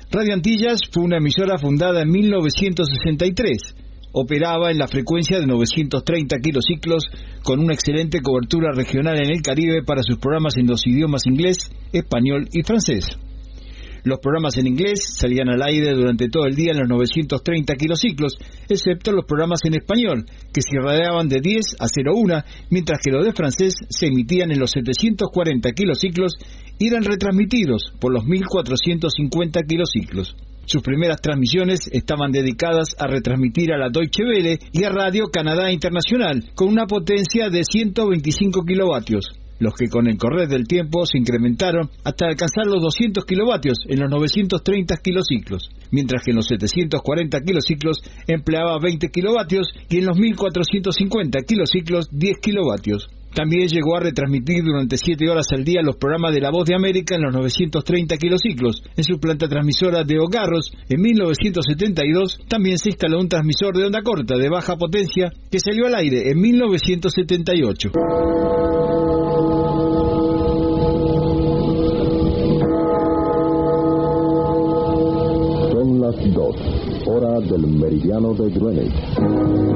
Radio Antillas fue una emisora fundada en 1963. Operaba en la frecuencia de 930 kilociclos con una excelente cobertura regional en el Caribe para sus programas en los idiomas inglés, español y francés. Los programas en inglés salían al aire durante todo el día en los 930 kilociclos, excepto los programas en español, que se irradiaban de 10 a 01, mientras que los de francés se emitían en los 740 kilociclos y eran retransmitidos por los 1450 kilociclos. Sus primeras transmisiones estaban dedicadas a retransmitir a la Deutsche Welle y a Radio Canadá Internacional, con una potencia de 125 kilovatios, los que con el correr del tiempo se incrementaron hasta alcanzar los 200 kilovatios en los 930 kilociclos, mientras que en los 740 kilociclos empleaba 20 kilovatios y en los 1450 kilociclos 10 kilovatios. También llegó a retransmitir durante 7 horas al día los programas de La Voz de América en los 930 kilociclos. En su planta transmisora de Ogarros, en 1972, también se instaló un transmisor de onda corta de baja potencia que salió al aire en 1978. Son las 2, hora del meridiano de Greenwich.